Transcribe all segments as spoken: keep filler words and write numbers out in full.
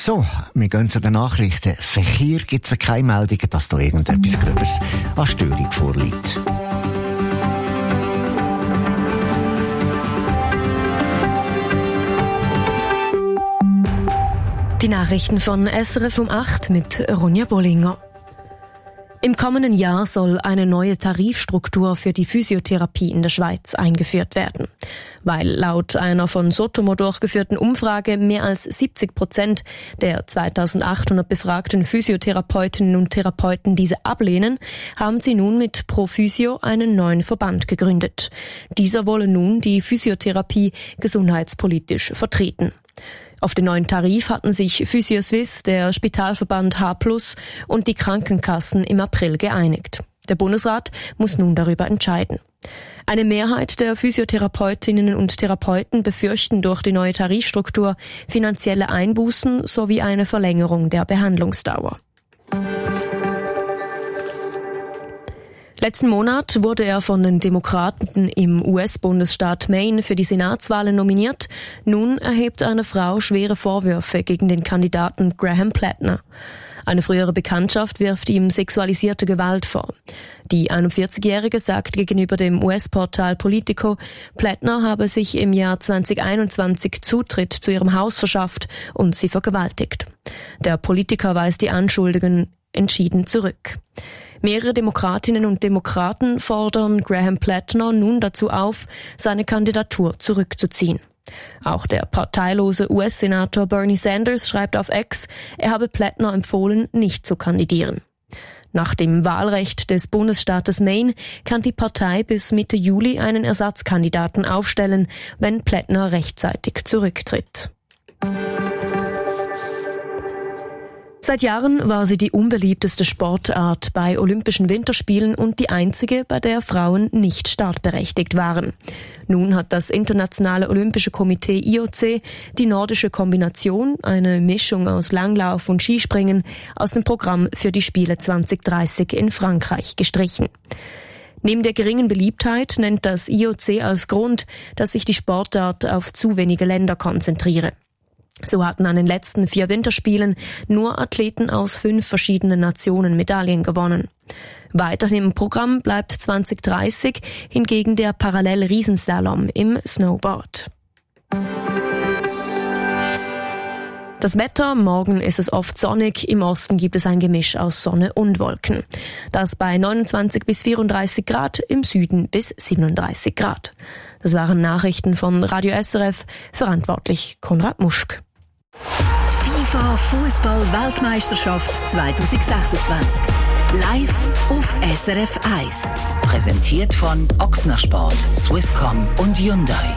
So, wir gehen zu den Nachrichten. Verkehr gibt es keine Meldungen, dass da irgendetwas Gröberes an Störung vorliegt. Die Nachrichten von S R F um acht mit Ronja Bollinger. Im kommenden Jahr soll eine neue Tarifstruktur für die Physiotherapie in der Schweiz eingeführt werden. Weil laut einer von Sotomo durchgeführten Umfrage mehr als siebzig Prozent der zweitausendachthundert befragten Physiotherapeutinnen und Therapeuten diese ablehnen, haben sie nun mit ProPhysio einen neuen Verband gegründet. Dieser wolle nun die Physiotherapie gesundheitspolitisch vertreten. Auf den neuen Tarif hatten sich PhysioSuisse, der Spitalverband H plus und die Krankenkassen im April geeinigt. Der Bundesrat muss nun darüber entscheiden. Eine Mehrheit der Physiotherapeutinnen und Therapeuten befürchten durch die neue Tarifstruktur finanzielle Einbußen sowie eine Verlängerung der Behandlungsdauer. Letzten Monat wurde er von den Demokraten im U S-Bundesstaat Maine für die Senatswahlen nominiert. Nun erhebt eine Frau schwere Vorwürfe gegen den Kandidaten Graham Plattner. Eine frühere Bekanntschaft wirft ihm sexualisierte Gewalt vor. Die einundvierzigjährige sagt gegenüber dem U S-Portal Politico, Plattner habe sich im Jahr zweitausendeinundzwanzig Zutritt zu ihrem Haus verschafft und sie vergewaltigt. Der Politiker weist die Anschuldigungen entschieden zurück. Mehrere Demokratinnen und Demokraten fordern Graham Plattner nun dazu auf, seine Kandidatur zurückzuziehen. Auch der parteilose U S-Senator Bernie Sanders schreibt auf X, er habe Plattner empfohlen, nicht zu kandidieren. Nach dem Wahlrecht des Bundesstaates Maine kann die Partei bis Mitte Juli einen Ersatzkandidaten aufstellen, wenn Plattner rechtzeitig zurücktritt. Seit Jahren war sie die unbeliebteste Sportart bei Olympischen Winterspielen und die einzige, bei der Frauen nicht startberechtigt waren. Nun hat das Internationale Olympische Komitee I O C die nordische Kombination, eine Mischung aus Langlauf und Skispringen, aus dem Programm für die Spiele zwanzig dreißig in Frankreich gestrichen. Neben der geringen Beliebtheit nennt das I O C als Grund, dass sich die Sportart auf zu wenige Länder konzentriere. So hatten an den letzten vier Winterspielen nur Athleten aus fünf verschiedenen Nationen Medaillen gewonnen. Weiterhin im Programm bleibt zwanzig dreißig hingegen der Parallel-Riesenslalom im Snowboard. Das Wetter, morgen ist es oft sonnig, im Osten gibt es ein Gemisch aus Sonne und Wolken. Das bei neunundzwanzig bis vierunddreißig Grad, im Süden bis siebenunddreißig Grad. Das waren Nachrichten von Radio S R F, verantwortlich Konrad Muschk. Die FIFA Fußball-Weltmeisterschaft zwanzig sechsundzwanzig. Live auf S R F eins. Präsentiert von Ochsner Sport, Swisscom und Hyundai.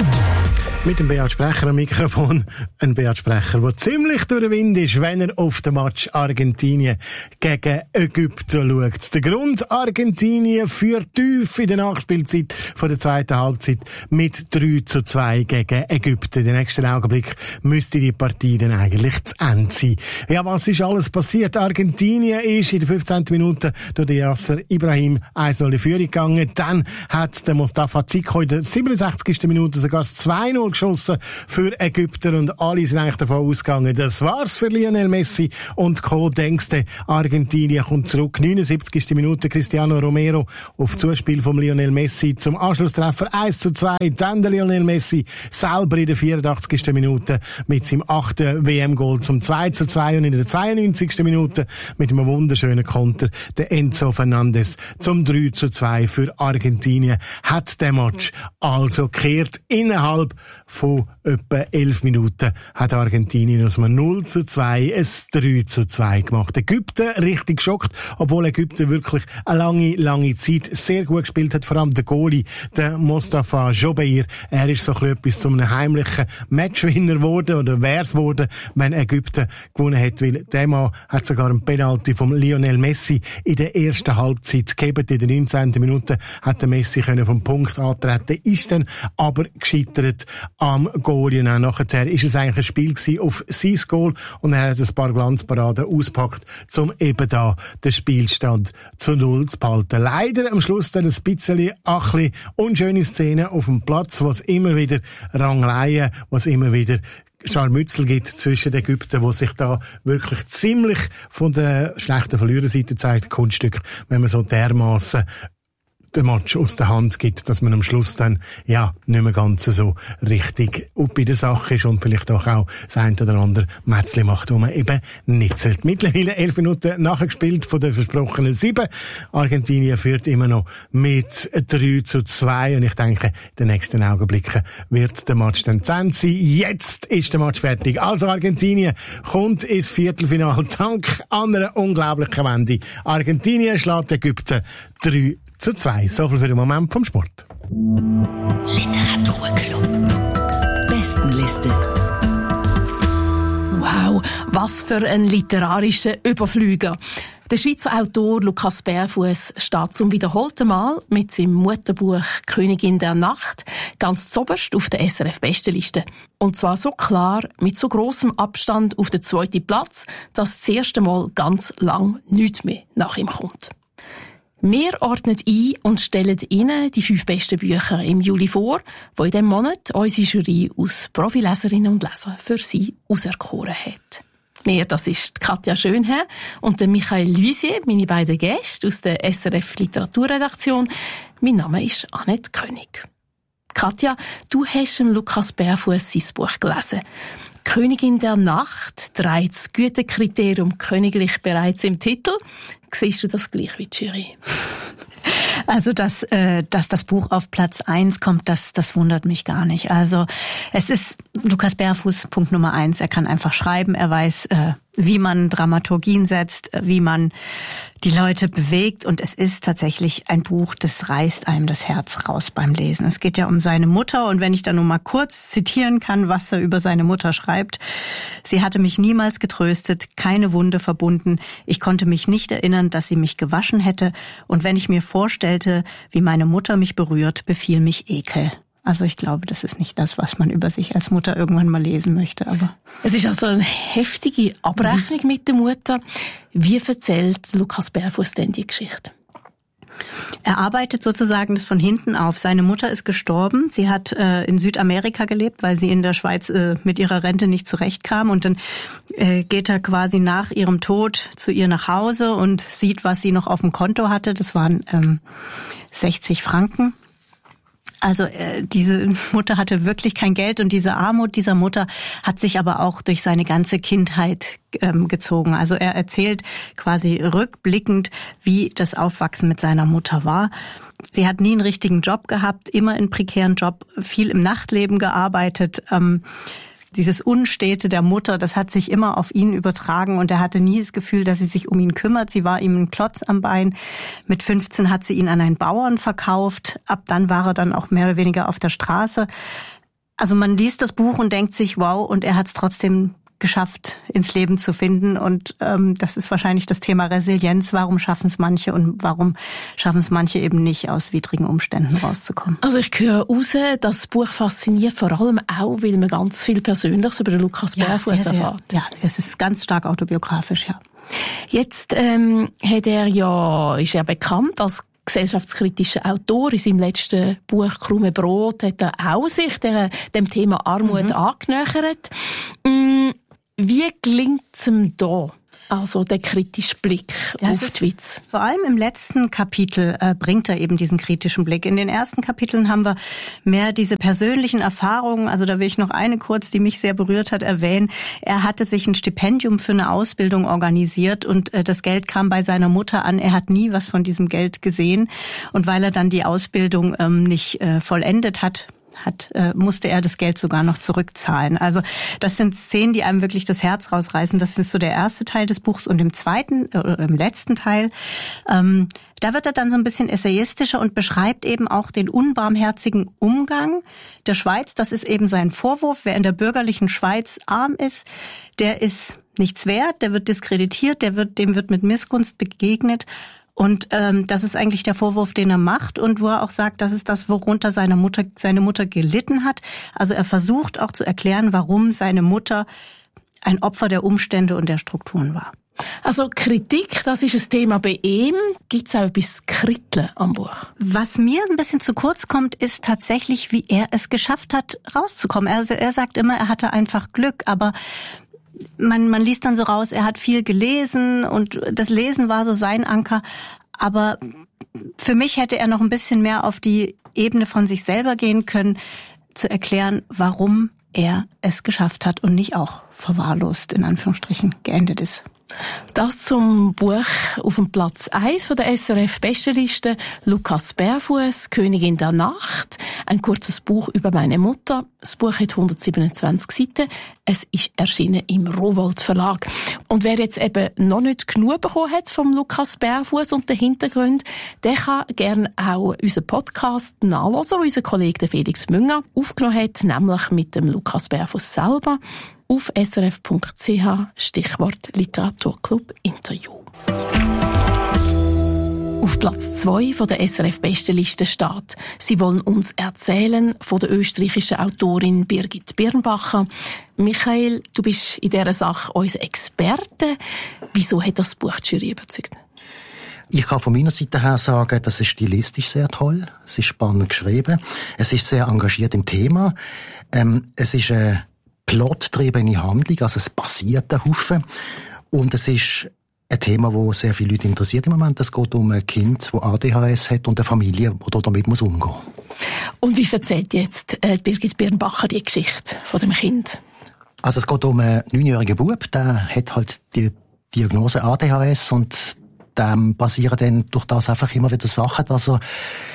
Mit dem Beat Sprecher am Mikrofon. Ein Beat Sprecher, der ziemlich durch den Wind ist, wenn er auf den Match Argentinien gegen Ägypten schaut. Der Grund: Argentinien führt tief in der Nachspielzeit von der zweiten Halbzeit mit drei zu zwei gegen Ägypten. In den nächsten Augenblick müsste die Partie dann eigentlich zu Ende sein. Ja, was ist alles passiert? Argentinien ist in der fünfzehnten Minute durch den Yasser Ibrahim eins null in Führung gegangen. Dann hat der Mustafa Ziko in der siebenundsechzigsten Minute sogar das zwei null geschossen für Ägypter und alle sind eigentlich davon ausgegangen, das war's für Lionel Messi und Co. Denkste, Argentinien kommt zurück. neunundsiebzigste Minute Cristiano Romero auf Zuspiel von Lionel Messi zum Anschlusstreffer eins zu zwei. Dann der Lionel Messi selber in der vierundachtzigsten Minute mit seinem achten W M-Goal zum zwei zu zwei und in der zweiundneunzigsten Minute mit einem wunderschönen Konter der Enzo Fernandes zum drei zu zwei für Argentinien. Hat der Match also gekehrt. Innerhalb von etwa elf Minuten hat Argentinien aus einem null zu zwei ein drei zu zwei gemacht. Ägypten richtig geschockt, obwohl Ägypten wirklich eine lange, lange Zeit sehr gut gespielt hat. Vor allem der Goalie, der Mostafa Jobeir, er ist so ein bisschen etwas zu einem heimlichen Matchwinner geworden, oder wär's geworden, wenn Ägypten gewonnen hätte, weil der Mann hat sogar einen Penalty vom Lionel Messi in der ersten Halbzeit gegeben. In der neunzehnten Minute hat der Messi können vom Punkt antreten, ist dann aber gescheitert am Goal. Und nachher ist es eigentlich ein Spiel gewesen auf sein Goal und er hat ein paar Glanzparaden ausgepackt, um eben da den Spielstand zu null zu behalten. Leider am Schluss dann ein bisschen, ein bisschen unschöne Szene auf dem Platz, was immer wieder Rangleien, was immer wieder Scharmützel gibt zwischen Ägypten, wo sich da wirklich ziemlich von der schlechten Verliererseite zeigt, Kunststück, wenn man so dermaßen den Match aus der Hand gibt, dass man am Schluss dann, ja, nicht mehr ganz so richtig bei der Sache ist und vielleicht auch, auch das ein oder andere Mätzli macht, wo man eben nicht sollte. Mittlerweile elf Minuten nachgespielt von den versprochenen sieben. Argentinien führt immer noch mit drei zu zwei und ich denke, in den nächsten Augenblicken wird der Match dann zu Ende sein. Jetzt ist der Match fertig. Also Argentinien kommt ins Viertelfinale dank einer unglaublichen Wende. Argentinien schlägt Ägypten drei zu zwei. So viel für den Moment vom Sport. Literaturclub. Bestenliste. Wow, was für ein literarischer Überflüger. Der Schweizer Autor Lukas Bärfuss steht zum wiederholten Mal mit seinem Mutterbuch «Königin der Nacht» ganz zoberst auf der S R F-Bestenliste. Und zwar so klar, mit so grossem Abstand auf den zweiten Platz, dass das erste Mal ganz lang nichts mehr nach ihm kommt. Wir ordnen ein und stellen Ihnen die fünf besten Bücher im Juli vor, die in diesem Monat unsere Jury aus Profileserinnen und Lesern für Sie auserkoren hat. Mir, das ist Katja Schönherr und der Michael Luisier, meine beiden Gäste aus der S R F Literaturredaktion. Mein Name ist Annette König. Katja, du hast Lukas Bärfuss sein Buch gelesen. Königin der Nacht trägt das Gütekriterium königlich bereits im Titel. Siehst du das gleich wie die Jury? Also, dass, äh, dass das Buch auf Platz eins kommt, das, das wundert mich gar nicht. Also, es ist Lukas Bärfuss, Punkt Nummer eins. Er kann einfach schreiben. Er weiß, äh, wie man Dramaturgien setzt, wie man die Leute bewegt. Und es ist tatsächlich ein Buch, das reißt einem das Herz raus beim Lesen. Es geht ja um seine Mutter. Und wenn ich da nur mal kurz zitieren kann, was er über seine Mutter schreibt. Sie hatte mich niemals getröstet, keine Wunde verbunden. Ich konnte mich nicht erinnern, dass sie mich gewaschen hätte. Und wenn ich mir vorstellte, wie meine Mutter mich berührt, befiel mich Ekel. Also ich glaube, das ist nicht das, was man über sich als Mutter irgendwann mal lesen möchte. Aber es ist also eine heftige Abrechnung mhm. mit der Mutter. Wie erzählt Lukas Bärfuss denn die Geschichte? Er arbeitet sozusagen das von hinten auf. Seine Mutter ist gestorben. Sie hat äh, in Südamerika gelebt, weil sie in der Schweiz äh, mit ihrer Rente nicht zurechtkam. Und dann äh, geht er quasi nach ihrem Tod zu ihr nach Hause und sieht, was sie noch auf dem Konto hatte. Das waren ähm, sechzig Franken. Also äh, diese Mutter hatte wirklich kein Geld und diese Armut dieser Mutter hat sich aber auch durch seine ganze Kindheit ähm, gezogen. Also er erzählt quasi rückblickend, wie das Aufwachsen mit seiner Mutter war. Sie hat nie einen richtigen Job gehabt, immer einen prekären Job, viel im Nachtleben gearbeitet. Ähm, Dieses Unstete der Mutter, das hat sich immer auf ihn übertragen und er hatte nie das Gefühl, dass sie sich um ihn kümmert. Sie war ihm ein Klotz am Bein. Mit fünfzehn hat sie ihn an einen Bauern verkauft. Ab dann war er dann auch mehr oder weniger auf der Straße. Also man liest das Buch und denkt sich, wow, und er hat es trotzdem geschafft, ins Leben zu finden. Und ähm, das ist wahrscheinlich das Thema Resilienz. Warum schaffen es manche und warum schaffen es manche eben nicht, aus widrigen Umständen rauszukommen? Also ich höre raus, das Buch fasziniert vor allem auch, weil man ganz viel Persönliches über den Lukas ja, Bärfuss sehr, sehr, erfährt. Ja, es ist ganz stark autobiografisch, ja. Jetzt ähm, hat er ja, ist er bekannt als gesellschaftskritischer Autor. In seinem letzten Buch «Krumme Brot» hat er auch sich der, dem Thema Armut mhm. angenähert. Mm, Wie gelingt es ihm da, also der kritische Blick das auf die Schweiz? Vor allem im letzten Kapitel äh, bringt er eben diesen kritischen Blick. In den ersten Kapiteln haben wir mehr diese persönlichen Erfahrungen. Also da will ich noch eine kurz, die mich sehr berührt hat, erwähnen. Er hatte sich ein Stipendium für eine Ausbildung organisiert und äh, das Geld kam bei seiner Mutter an. Er hat nie was von diesem Geld gesehen. Und weil er dann die Ausbildung ähm, nicht äh, vollendet hat, hat, äh, musste er das Geld sogar noch zurückzahlen. Also das sind Szenen, die einem wirklich das Herz rausreißen. Das ist so der erste Teil des Buchs. Und im zweiten, oder im letzten Teil, ähm, da wird er dann so ein bisschen essayistischer und beschreibt eben auch den unbarmherzigen Umgang der Schweiz. Das ist eben sein Vorwurf. Wer in der bürgerlichen Schweiz arm ist, der ist nichts wert, der wird diskreditiert, der wird, dem wird mit Missgunst begegnet. Und ähm, das ist eigentlich der Vorwurf, den er macht und wo er auch sagt, das ist das, worunter seine Mutter seine Mutter gelitten hat. Also er versucht auch zu erklären, warum seine Mutter ein Opfer der Umstände und der Strukturen war. Also Kritik, das ist ein Thema bei ihm. Gibt es auch etwas Kritteln am Buch? Was mir ein bisschen zu kurz kommt, ist tatsächlich, wie er es geschafft hat, rauszukommen. Also er sagt immer, er hatte einfach Glück, aber man, man liest dann so raus, er hat viel gelesen und das Lesen war so sein Anker. Aber für mich hätte er noch ein bisschen mehr auf die Ebene von sich selber gehen können, zu erklären, warum er es geschafft hat und nicht auch verwahrlost, in Anführungsstrichen, geendet ist. Das zum Buch auf dem Platz eins von der S R F-Bestenliste. Lukas Bärfuss, Königin der Nacht. Ein kurzes Buch über meine Mutter. Das Buch hat hundertsiebenundzwanzig Seiten. Es ist erschienen im Rowohlt Verlag. Und wer jetzt eben noch nicht genug bekommen hat vom Lukas Bärfuss und den Hintergründen, der kann gerne auch unseren Podcast nachhören, den unser Kollege Felix Münger aufgenommen hat, nämlich mit dem Lukas Bärfuss selber. Auf s r f punkt c h, Stichwort Literaturclub Interview. Auf Platz zwei von der S R F-Bestenliste steht: Sie wollen uns erzählen von der österreichischen Autorin Birgit Birnbacher. Michael, du bist in dieser Sache unser Experte. Wieso hat das Buch die Jury überzeugt? Ich kann von meiner Seite her sagen, das ist stilistisch sehr toll. Es ist spannend geschrieben. Es ist sehr engagiert im Thema. Ähm, es ist eine plottriebene Handlung, also es passiert ein Haufen. Und es ist ein Thema, das sehr viele Leute interessiert im Moment. Es geht um ein Kind, das A D H S hat und eine Familie, die damit muss umgehen muss. Und wie erzählt jetzt äh, Birgit Birnbacher die Geschichte von dem Kind? Also es geht um einen neunjährigen Bub, der hat halt die Diagnose A D H S und dem passieren dann durch das einfach immer wieder Sachen, dass er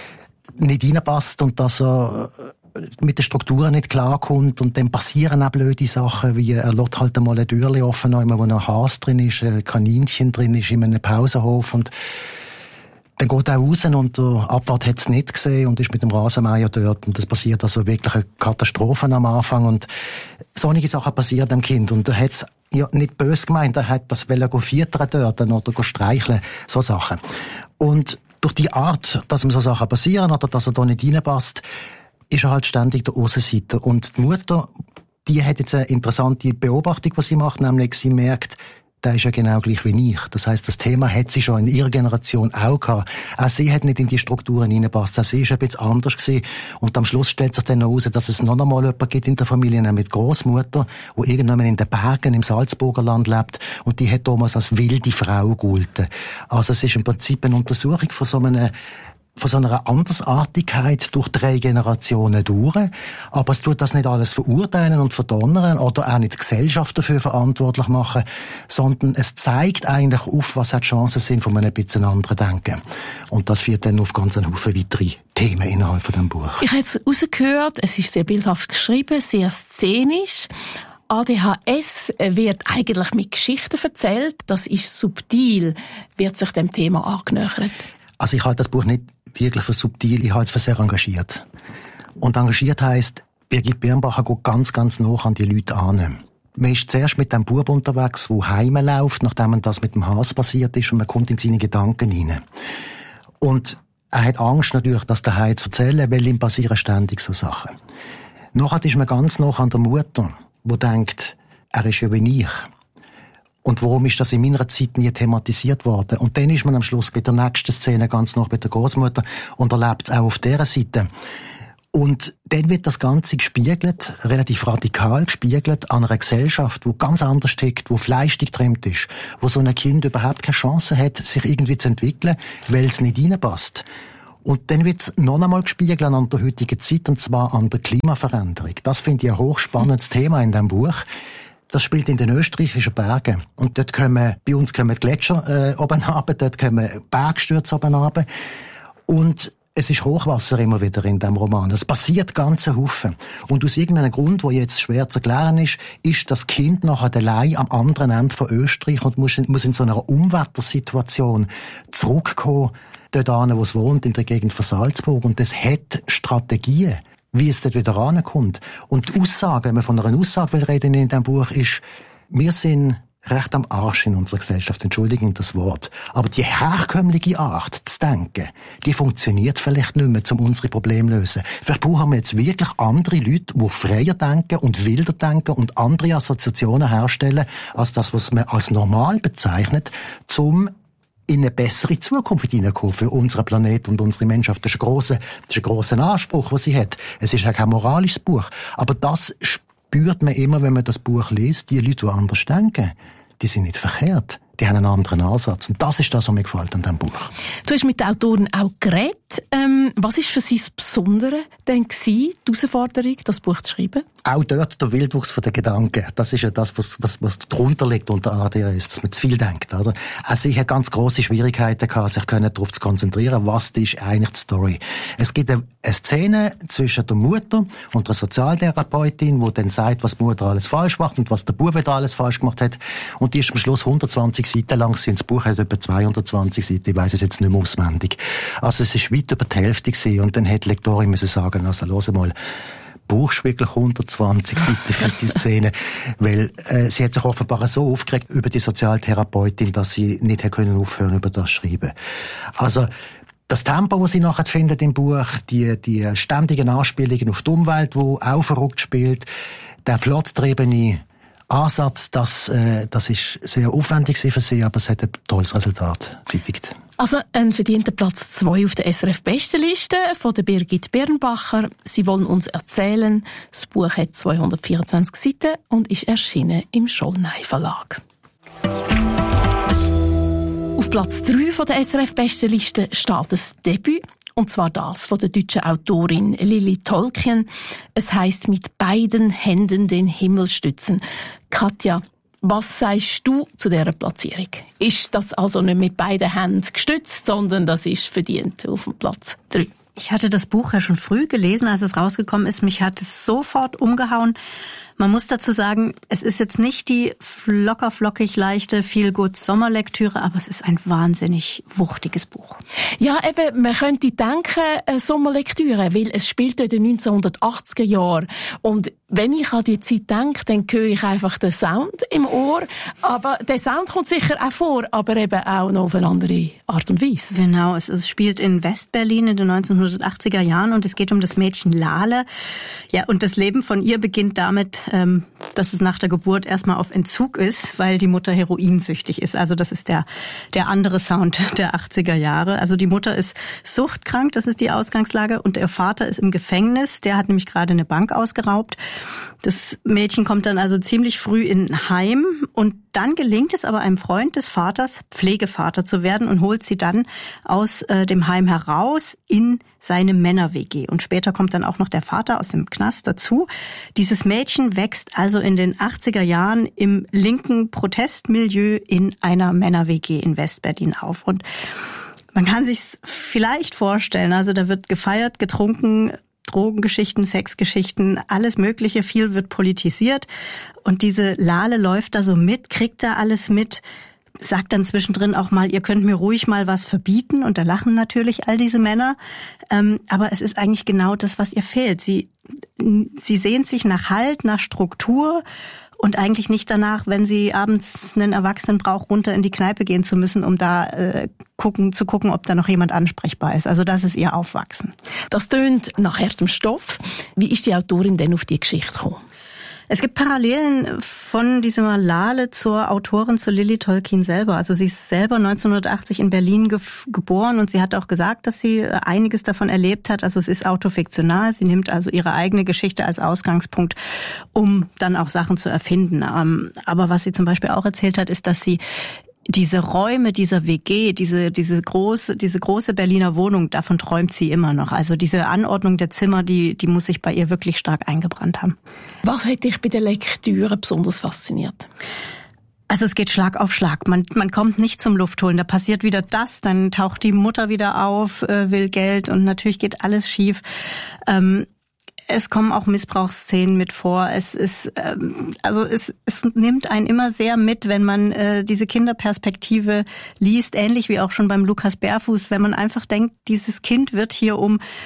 nicht reinpasst und dass er mit den Strukturen nicht klarkommt und dann passieren auch blöde Sachen, wie er lässt halt einmal eine Türe offen, wo noch ein Hase drin ist, ein Kaninchen drin ist in einem Pausenhof und dann geht er raus und der Abwart hat es nicht gesehen und ist mit dem Rasenmäher dort und das passiert also wirklich eine Katastrophe am Anfang und solche Sachen passieren dem Kind und er hat es ja nicht böse gemeint, er hat das wollen go füttern dort oder streicheln, so Sachen. Und durch die Art, dass ihm so Sachen passieren oder dass er da nicht reinpasst, ist er halt ständig der Aussenseiter. Und die Mutter, die hat jetzt eine interessante Beobachtung, was sie macht, nämlich sie merkt, der ist ja genau gleich wie ich. Das heisst, das Thema hat sie schon in ihrer Generation auch gehabt. Auch sie hat nicht in die Strukturen hineingepasst. Auch sie ist ein bisschen anders gewesen. Und am Schluss stellt sich dann heraus, dass es noch einmal jemanden gibt in der Familie, nämlich die Grossmutter, die irgendwann in den Bergen im Salzburger Land lebt. Und die hat damals als wilde Frau gegolten. Also es ist im Prinzip eine Untersuchung von so einem von so einer Andersartigkeit durch drei Generationen durch. Aber es tut das nicht alles verurteilen und verdonnern oder auch nicht die Gesellschaft dafür verantwortlich machen, sondern es zeigt eigentlich auf, was die Chancen sind von einem bisschen anderen Denken. Und das führt dann auf ganz einen Haufen weitere Themen innerhalb von dem Buch. Ich habe jetzt rausgehört, es ist sehr bildhaft geschrieben, sehr szenisch. A D H S wird eigentlich mit Geschichten erzählt. Das ist subtil, wird sich dem Thema angenähert. Also ich halte das Buch nicht wirklich für subtil, ich halte es für sehr engagiert. Und engagiert heisst, Birgit Birnbacher geht ganz, ganz nah an die Leute an. Man ist zuerst mit dem Bub unterwegs, der heimläuft, nachdem das mit dem Hase passiert ist, und man kommt in seine Gedanken hinein. Und er hat Angst natürlich, das daheim zu erzählen, weil ihm passieren ständig so Sachen. Nachher ist man ganz nah an der Mutter, die denkt, er ist ja wie ich. Und warum ist das in meiner Zeit nie thematisiert worden? Und dann ist man am Schluss bei der nächsten Szene ganz noch bei der Großmutter und erlebt es auch auf dieser Seite. Und dann wird das Ganze gespiegelt, relativ radikal gespiegelt, an einer Gesellschaft, die ganz anders tickt, die fleischig getrimmt ist, wo so ein Kind überhaupt keine Chance hat, sich irgendwie zu entwickeln, weil es nicht reinpasst. Und dann wird es noch einmal gespiegelt an der heutigen Zeit, und zwar an der Klimaveränderung. Das finde ich ein hochspannendes Thema in diesem Buch. Das spielt in den österreichischen Bergen. Und dort kommen, bei uns kommen Gletscher äh, oben runter, dort kommen Bergstürze oben runter. Und es ist Hochwasser immer wieder in diesem Roman. Es passiert ganze Haufen. Und aus irgendeinem Grund, der jetzt schwer zu erklären ist, ist das Kind nachher allein am anderen Ende von Österreich und muss in, muss in so einer Unwettersituation zurückkommen, dort an, wo es wohnt, in der Gegend von Salzburg. Und das hat Strategien, wie es dort wieder rankommt. Und die Aussage, wenn man von einer Aussage will reden in diesem Buch, ist, wir sind recht am Arsch in unserer Gesellschaft, Entschuldigung das Wort. Aber die herkömmliche Art zu denken, die funktioniert vielleicht nicht mehr, um unsere Probleme zu lösen. Vielleicht brauchen wir jetzt wirklich andere Leute, die freier denken und wilder denken und andere Assoziationen herstellen, als das, was man als normal bezeichnet, um in eine bessere Zukunft hineinkommen für unseren Planeten und unsere Menschheit. Das ist ein grosser, das ist ein grosser Anspruch, den sie hat. Es ist ja kein moralisches Buch. Aber das spürt man immer, wenn man das Buch liest. Die Leute, die anders denken, die sind nicht verkehrt. Die haben einen anderen Ansatz. Und das ist das, was mir gefällt an diesem Buch. Du hast mit den Autoren auch geredet. Ähm, was war für Sie das Besondere denn gewesen, die Herausforderung, das Buch zu schreiben? Auch dort der Wildwuchs von den Gedanken. Das ist ja das, was, was, was drunter liegt unter A D H S, dass man zu viel denkt. Oder? Also ich hatte ganz grosse Schwierigkeiten gehabt, sich darauf zu konzentrieren, was ist eigentlich die Story. Es gibt eine, eine Szene zwischen der Mutter und der Sozialtherapeutin, die dann sagt, was die Mutter alles falsch macht und was der Bub wieder alles falsch gemacht hat. Und die ist am Schluss hundertzwanzig Seiten lang. Das Buch hat etwa zweihundertzwanzig Seiten. Ich weiss es jetzt nicht mehr auswendig. Also es ist weit über die Hälfte gewesen. Und dann hätte die Lektorin müssen sagen, also hör mal, brauchst du wirklich hundertzwanzig Seiten für die Szene? Weil äh, sie hat sich offenbar so aufgeregt über die Sozialtherapeutin, dass sie nicht hätte können aufhören über das schreiben. Also das Tempo, das sie nachher findet im Buch, die, die ständigen Anspielungen auf die Umwelt, die auch verrückt spielt, der plottriebene Ansatz, das, äh, das ist sehr aufwendig für sie, aber es hat ein tolles Resultat gezeitigt. Also ein verdienter Platz zwei auf der S R F-Bestenliste von der Birgit Birnbacher. Sie wollen uns erzählen. Das Buch hat zweihundertvierundzwanzig Seiten und ist erschienen im Schollnay Verlag. Auf Platz drei von der S R F-Bestenliste steht das Debüt. Und zwar das von der deutschen Autorin Lili Tolkien. Es heisst «Mit beiden Händen den Himmel stützen». Katja, was sagst du zu dieser Platzierung? Ist das also nicht mit beiden Händen gestützt, sondern das ist verdient auf dem Platz drei? Ich hatte das Buch ja schon früh gelesen, als es rausgekommen ist. Mich hat es sofort umgehauen. Man muss dazu sagen, es ist jetzt nicht die locker flockig leichte Feel-Good-Sommerlektüre, aber es ist ein wahnsinnig wuchtiges Buch. Ja, eben, man könnte denken, eine Sommerlektüre, weil es spielt in den neunzehnhundertachtziger Jahren. Und wenn ich an die Zeit denke, dann höre ich einfach den Sound im Ohr. Aber der Sound kommt sicher auch vor, aber eben auch noch auf eine andere Art und Weise. Genau, es, es spielt in Westberlin in den neunzehnhundertachtziger Jahren und es geht um das Mädchen Lale. Ja, und das Leben von ihr beginnt damit, ähm, dass es nach der Geburt erstmal auf Entzug ist, weil die Mutter heroinsüchtig ist. Also das ist der, der andere Sound der achtziger Jahre. Also die Mutter ist suchtkrank, das ist die Ausgangslage, und der Vater ist im Gefängnis. Der hat nämlich gerade eine Bank ausgeraubt. Das Mädchen kommt dann also ziemlich früh in ein Heim und dann gelingt es aber einem Freund des Vaters, Pflegevater zu werden, und holt sie dann aus äh, dem Heim heraus in seine Männer-W G. Und später kommt dann auch noch der Vater aus dem Knast dazu. Dieses Mädchen wächst also in den achtziger Jahren im linken Protestmilieu in einer Männer-W G in Westberlin auf. Und man kann sich's vielleicht vorstellen, also da wird gefeiert, getrunken, Drogengeschichten, Sexgeschichten, alles Mögliche, viel wird politisiert. Und diese Lale läuft da so mit, kriegt da alles mit, sagt dann zwischendrin auch mal, ihr könnt mir ruhig mal was verbieten. Und da lachen natürlich all diese Männer. Ähm, aber es ist eigentlich genau das, was ihr fehlt. Sie, sie sehnt sich nach Halt, nach Struktur und eigentlich nicht danach, wenn sie abends einen Erwachsenen braucht, runter in die Kneipe gehen zu müssen, um da äh, gucken, zu gucken, ob da noch jemand ansprechbar ist. Also das ist ihr Aufwachsen. Das tönt nach härtem Stoff. Wie ist die Autorin denn auf die Geschichte gekommen? Es gibt Parallelen von dieser Lale zur Autorin, zu Lili Tolkien selber. Also sie ist selber neunzehnhundertachtzig in Berlin ge- geboren und sie hat auch gesagt, dass sie einiges davon erlebt hat. Also es ist autofiktional. Sie nimmt also ihre eigene Geschichte als Ausgangspunkt, um dann auch Sachen zu erfinden. Aber was sie zum Beispiel auch erzählt hat, ist, dass sie diese Räume dieser W G, diese diese große diese große Berliner Wohnung, davon träumt sie immer noch. Also diese Anordnung der Zimmer, die die muss sich bei ihr wirklich stark eingebrannt haben. Was hat dich bei der Lektüre besonders fasziniert? Also es geht Schlag auf Schlag. Man man kommt nicht zum Luftholen. Da passiert wieder das, dann taucht die Mutter wieder auf, äh, will Geld und natürlich geht alles schief. Ähm, Es kommen auch Missbrauchsszenen mit vor. Es ist, ähm, also es, es nimmt einen immer sehr mit, wenn man äh, diese Kinderperspektive liest, ähnlich wie auch schon beim Lukas Bärfuß, wenn man einfach denkt, dieses Kind wird hier um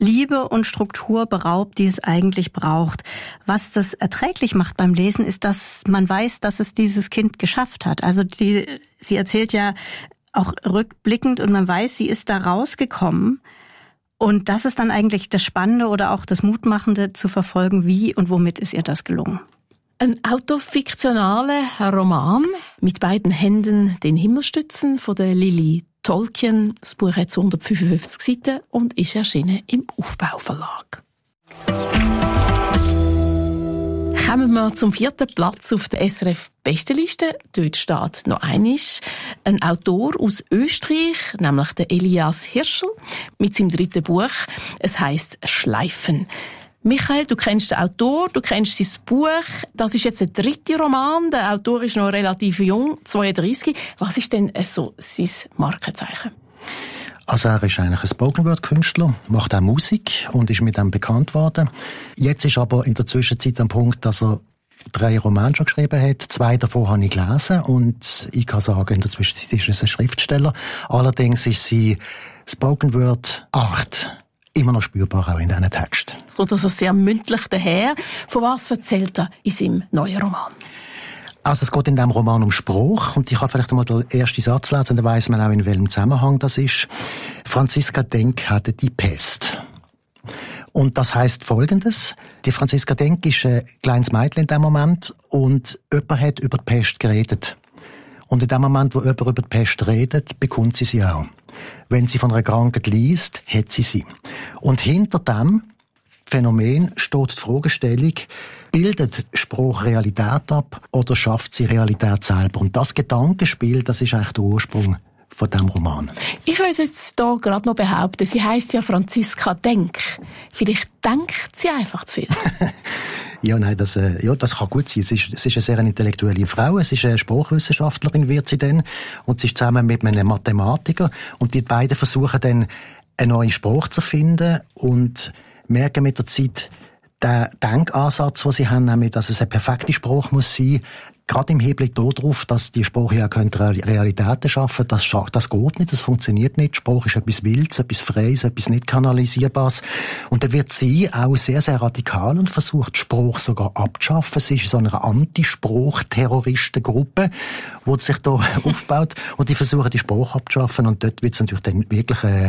Liebe und Struktur beraubt, die es eigentlich braucht. Was das erträglich macht beim Lesen, ist, dass man weiß, dass es dieses Kind geschafft hat. Also die, sie erzählt ja auch rückblickend und man weiß, sie ist da rausgekommen. Und das ist dann eigentlich das Spannende oder auch das Mutmachende zu verfolgen, wie und womit ist ihr das gelungen. Ein autofiktionaler Roman mit beiden Händen den Himmel stützen von der Lily Tolkien. Das Buch hat hundertfünfundfünfzig Seiten und ist erschienen im Aufbau-Verlag. Kommen wir zum vierten Platz auf der S R F-Bestenliste. Dort steht noch einmal ein Autor aus Österreich, nämlich der Elias Hirschl, mit seinem dritten Buch. Es heisst «Schleifen». Michael, du kennst den Autor, du kennst sein Buch. Das ist jetzt der dritte Roman. Der Autor ist noch relativ jung, zweiunddreissig. Was ist denn so sein Markenzeichen? Also er ist eigentlich ein Spoken-Word-Künstler, macht auch Musik und ist mit dem bekannt worden. Jetzt ist aber in der Zwischenzeit am Punkt, dass er drei Romane schon geschrieben hat. Zwei davon habe ich gelesen und ich kann sagen, in der Zwischenzeit ist er ein Schriftsteller. Allerdings ist seine Spoken-Word-Art immer noch spürbar, auch in diesen Texten. Es kommt also sehr mündlich daher. Von was erzählt er in seinem neuen Roman? Also es geht in diesem Roman um Spruch und ich kann vielleicht einmal den ersten Satz lesen, dann weiss man auch, in welchem Zusammenhang das ist. Franziska Denk hatte die Pest. Und das heisst Folgendes. Die Franziska Denk ist ein kleines Mädchen in dem Moment und jemand hat über die Pest geredet. Und in dem Moment, wo jemand über die Pest redet, bekommt sie sie auch. Wenn sie von einer Krankheit liest, hat sie sie. Und hinter dem Phänomen steht die Fragestellung, bildet Spruch Realität ab oder schafft sie Realität selber? Und das Gedankenspiel, das ist eigentlich der Ursprung von diesem Roman. Ich will jetzt hier gerade noch behaupten, sie heisst ja Franziska Denk. Vielleicht denkt sie einfach zu viel. Ja, nein, das, äh, ja, das kann gut sein. Es ist, es ist eine sehr intellektuelle Frau. Es ist eine Sprachwissenschaftlerin, wird sie dann. Und sie ist zusammen mit einem Mathematiker. Und die beiden versuchen dann, einen neuen Spruch zu finden und merken mit der Zeit, der Denkansatz, den sie haben, nämlich, dass es ein perfekter Spruch muss sein, gerade im Hinblick darauf, dass die Sprache ja Realitäten schaffen, das, das geht nicht, das funktioniert nicht. Sprache ist etwas Wildes, etwas Freies, etwas nicht kanalisierbares. Und dann wird sie auch sehr, sehr radikal und versucht, Sprache sogar abzuschaffen. Sie ist in so einer Anti-Spruch-Terroristengruppe, die sich da aufbaut. Und die versuchen, die Sprache abzuschaffen. Und dort wird es natürlich dann wirklich äh,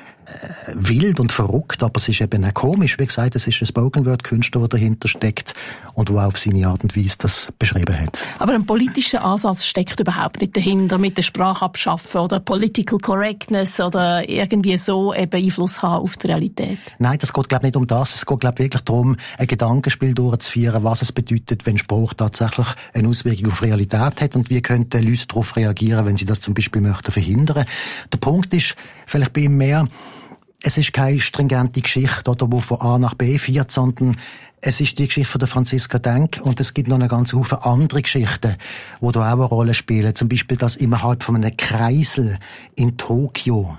wild und verrückt, aber es ist eben auch komisch. Wie gesagt, es ist ein Spoken-Word-Künstler, der dahinter steckt und der auf seine Art und Weise das beschrieben hat. Aber ein politischer Ansatz steckt überhaupt nicht dahinter, mit der Sprache abschaffen oder Political Correctness oder irgendwie so eben Einfluss haben auf die Realität. Nein, das geht, glaube ich, nicht um das. Es geht, glaube ich, wirklich darum, ein Gedankenspiel durchzuführen, was es bedeutet, wenn Sprache tatsächlich eine Auswirkung auf Realität hat und wie könnten Leute darauf reagieren, wenn sie das zum Beispiel möchten verhindern. Der Punkt ist vielleicht bei ihm mehr, es ist keine stringente Geschichte, oder, die von A nach B führt, sondern es ist die Geschichte von der Franziska Denk und es gibt noch eine ganze Haufen andere Geschichten, die da auch eine Rolle spielen. Zum Beispiel, dass innerhalb von einem Kreisel in Tokio,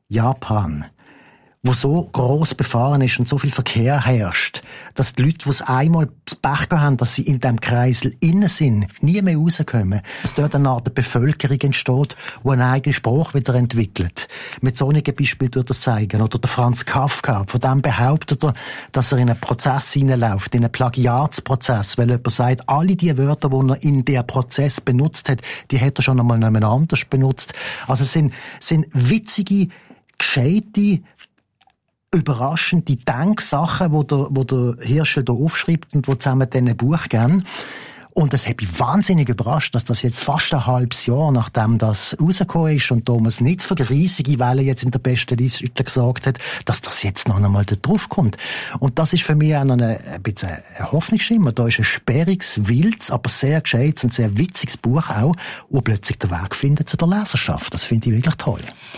Japan, wo so gross befahren ist und so viel Verkehr herrscht, dass die Leute, die es einmal das Pech haben, dass sie in diesem Kreisel innen sind, nie mehr rauskommen. Dass dort eine Art Bevölkerung entsteht, die einen eigenen Spruch wieder entwickelt. Mit solchen Beispielen würde das zeigen. Oder der Franz Kafka, von dem behauptet er, dass er in einen Prozess hineinläuft, in einen Plagiatsprozess, weil jemand sagt, alle die Wörter, die er in der Prozess benutzt hat, die hat er schon einmal jemand anders benutzt. Also es sind, sind witzige, gescheite, überraschende Denksachen, wo der, wo der Hirschl da aufschreibt und wo zusammen dann ein Buch geben. Und das hat mich wahnsinnig überrascht, dass das jetzt fast ein halbes Jahr, nachdem das rausgekommen ist und Thomas nicht für riesige Wellen jetzt in der besten Liste gesagt hat, dass das jetzt noch einmal da drauf kommt. Und das ist für mich auch noch eine, ein bisschen ein Hoffnungsschimmer. Da ist ein sperriges, wildes, aber sehr gescheites und sehr witziges Buch auch, wo plötzlich den Weg findet zu der Leserschaft. Das finde ich wirklich toll.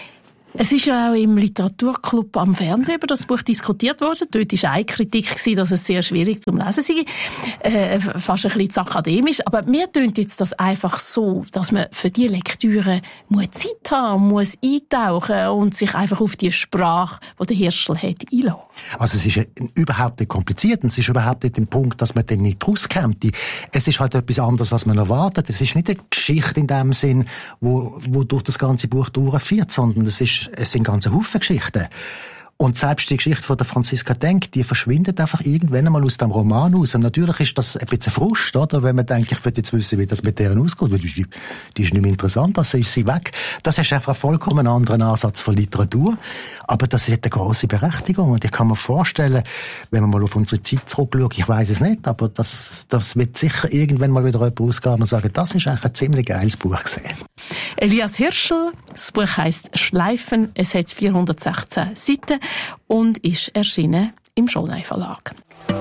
Es ist ja auch im Literaturclub am Fernsehen über das Buch diskutiert worden. Dort war eine Kritik, dass es sehr schwierig zum Lesen sei. Äh, fast ein bisschen zu akademisch. Aber mir tönt jetzt das einfach so, dass man für diese Lektüre muss Zeit haben, muss eintauchen und sich einfach auf die Sprache, die der Hirschl hat, einlassen. Also es ist überhaupt nicht kompliziert und es ist überhaupt nicht der Punkt, dass man dann nicht rauskommt. Es ist halt etwas anderes, als man erwartet. Es ist nicht eine Geschichte in dem Sinn, wo, wo durch das ganze Buch durchführt, sondern es ist, es sind ganze Haufen Geschichten. Und selbst die Geschichte von der Franziska Denk, die verschwindet einfach irgendwann einmal aus dem Roman raus. Und natürlich ist das ein bisschen Frust, oder? Wenn man denkt, ich will jetzt wissen, wie das mit deren ausgeht. Weil die, die ist nicht mehr interessant, also ist sie weg. Das ist einfach ein vollkommen anderen Ansatz von Literatur. Aber das hat eine grosse Berechtigung. Und ich kann mir vorstellen, wenn man mal auf unsere Zeit zurückschaut, ich weiss es nicht, aber das, das wird sicher irgendwann mal wieder jemand ausgehen und sagen, das ist eigentlich ein ziemlich geiles Buch gewesen. Elias Hirschl, das Buch heisst «Schleifen», es hat vierhundertsechzehn Seiten und ist erschienen im Schollei Verlag.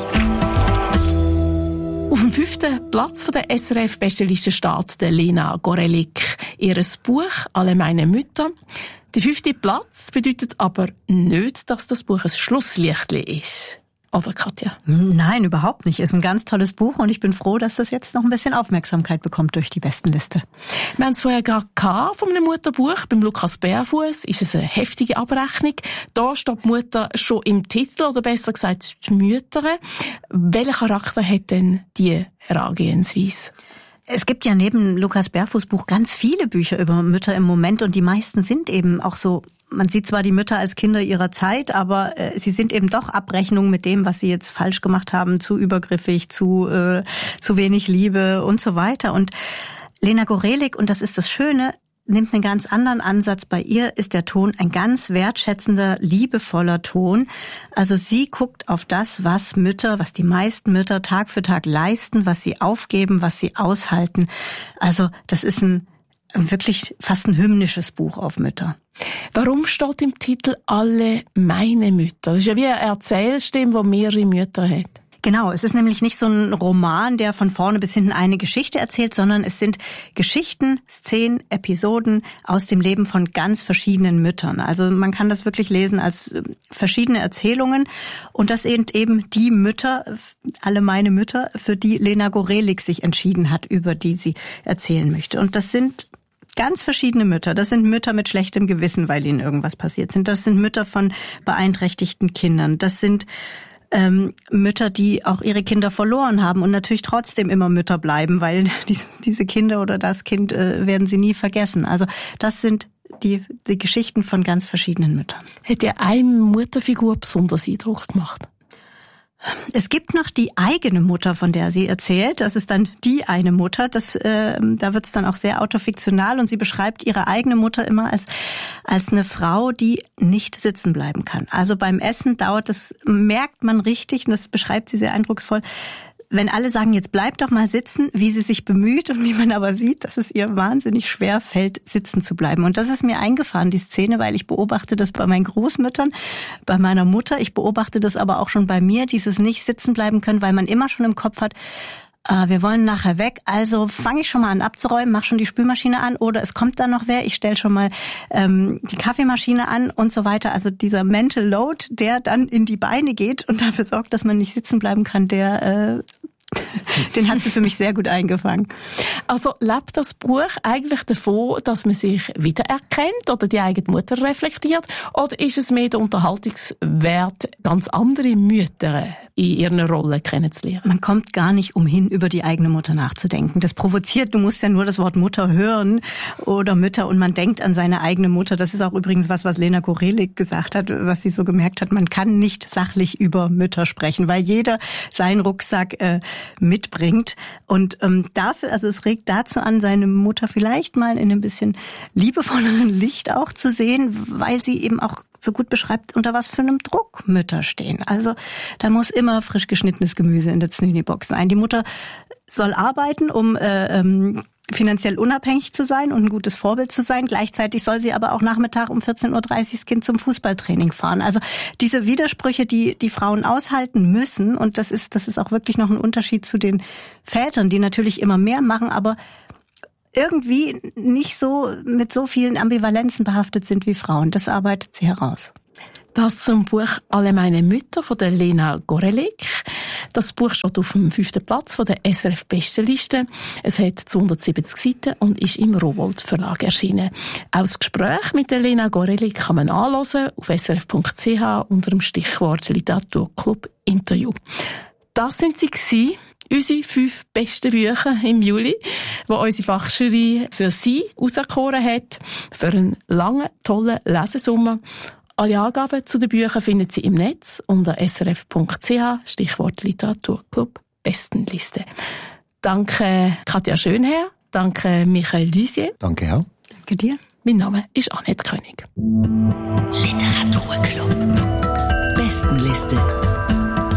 Auf dem fünften Platz von der S R F-Bestenliste steht der Lena Gorelik. Ihr Buch «Alle meine Mütter». Der fünfte Platz bedeutet aber nicht, dass das Buch ein Schlusslichtli ist. Oder, Katja? Nein, überhaupt nicht. Ist ein ganz tolles Buch und ich bin froh, dass das jetzt noch ein bisschen Aufmerksamkeit bekommt durch die Bestenliste. Wir haben es vorher gerade gehabt von einem Mutterbuch. Beim Lukas Bärfuss ist es eine heftige Abrechnung. Da steht die Mutter schon im Titel, oder besser gesagt die Mütter. Welchen Charakter hat denn die Herangehensweise? Es gibt ja neben Lukas Bärfuss Buch ganz viele Bücher über Mütter im Moment und die meisten sind eben auch so. Man sieht zwar die Mütter als Kinder ihrer Zeit, aber äh, sie sind eben doch Abrechnungen mit dem, was sie jetzt falsch gemacht haben, zu übergriffig, zu äh, zu wenig Liebe und so weiter. Und Lena Gorelik, und das ist das Schöne, nimmt einen ganz anderen Ansatz. Bei ihr ist der Ton ein ganz wertschätzender, liebevoller Ton. Also sie guckt auf das, was Mütter, was die meisten Mütter Tag für Tag leisten, was sie aufgeben, was sie aushalten. Also das ist ein wirklich fast ein hymnisches Buch auf Mütter. Warum steht im Titel «Alle meine Mütter»? Das ist ja wie eine Erzählstimme, die mehrere Mütter hat. Genau, es ist nämlich nicht so ein Roman, der von vorne bis hinten eine Geschichte erzählt, sondern es sind Geschichten, Szenen, Episoden aus dem Leben von ganz verschiedenen Müttern. Also man kann das wirklich lesen als verschiedene Erzählungen und das sind eben die Mütter, alle meine Mütter, für die Lena Gorelik sich entschieden hat, über die sie erzählen möchte. Und das sind ganz verschiedene Mütter. Das sind Mütter mit schlechtem Gewissen, weil ihnen irgendwas passiert sind. Das sind Mütter von beeinträchtigten Kindern. Das sind ähm, Mütter, die auch ihre Kinder verloren haben und natürlich trotzdem immer Mütter bleiben, weil die, diese Kinder oder das Kind äh, werden sie nie vergessen. Also das sind die, die Geschichten von ganz verschiedenen Müttern. Hat dir eine Mutterfigur besonders Eindruck gemacht? Es gibt noch die eigene Mutter, von der sie erzählt. Das ist dann die eine Mutter. Das, äh, da wird es dann auch sehr autofiktional und sie beschreibt ihre eigene Mutter immer als als eine Frau, die nicht sitzen bleiben kann. Also beim Essen dauert das, merkt man richtig, und das beschreibt sie sehr eindrucksvoll, wenn alle sagen, jetzt bleib doch mal sitzen, wie sie sich bemüht und wie man aber sieht, dass es ihr wahnsinnig schwer fällt, sitzen zu bleiben. Und das ist mir eingefahren, die Szene, weil ich beobachte das bei meinen Großmüttern, bei meiner Mutter. Ich beobachte das aber auch schon bei mir, dieses nicht sitzen bleiben können, weil man immer schon im Kopf hat, äh, wir wollen nachher weg, also fange ich schon mal an abzuräumen, mach schon die Spülmaschine an oder es kommt dann noch wer, ich stelle schon mal ähm, die Kaffeemaschine an und so weiter. Also dieser Mental Load, der dann in die Beine geht und dafür sorgt, dass man nicht sitzen bleiben kann, der äh, den hat sie für mich sehr gut eingefangen. Also lebt das Buch eigentlich davon, dass man sich wiedererkennt oder die eigene Mutter reflektiert? Oder ist es mehr der Unterhaltungswert, ganz andere Mütter in ihren Rollen kennenzulernen? Man kommt gar nicht umhin, über die eigene Mutter nachzudenken. Das provoziert, du musst ja nur das Wort Mutter hören oder Mütter und man denkt an seine eigene Mutter. Das ist auch übrigens was, was Lena Gorelik gesagt hat, was sie so gemerkt hat. Man kann nicht sachlich über Mütter sprechen, weil jeder seinen Rucksack äh, mitbringt. Und ähm, dafür, also es regt dazu an, seine Mutter vielleicht mal in ein bisschen liebevolleren Licht auch zu sehen, weil sie eben auch so gut beschreibt, unter was für einem Druck Mütter stehen. Also da muss immer frisch geschnittenes Gemüse in der Znüni-Box sein. Die Mutter soll arbeiten, um äh, ähm, finanziell unabhängig zu sein und ein gutes Vorbild zu sein. Gleichzeitig soll sie aber auch Nachmittag um vierzehn Uhr dreißig das Kind zum Fußballtraining fahren. Also diese Widersprüche, die die Frauen aushalten müssen, und das ist das ist auch wirklich noch ein Unterschied zu den Vätern, die natürlich immer mehr machen, aber irgendwie nicht so mit so vielen Ambivalenzen behaftet sind wie Frauen. Das arbeitet sie heraus. Das zum Buch «Alle meine Mütter» von der Lena Gorelik. Das Buch steht auf dem fünften Platz von der S R F-Bestenliste. Es hat zweihundertsiebzig Seiten und ist im Rowohlt Verlag erschienen. Auch das Gespräch mit der Lena Gorelik kann man anhören auf s r f punkt c h unter dem Stichwort Literaturclub Interview. Das sind sie gewesen, unsere fünf besten Bücher im Juli, die unsere Fachjury für Sie auserkoren hat, für einen langen, tollen Lesesommer. Alle Angaben zu den Büchern finden Sie im Netz unter s r f punkt c h, Stichwort Literaturclub Bestenliste. Danke Katja Schönherr, danke Michael Lusier. Danke auch. Danke dir. Mein Name ist Annette König. Literaturclub Bestenliste.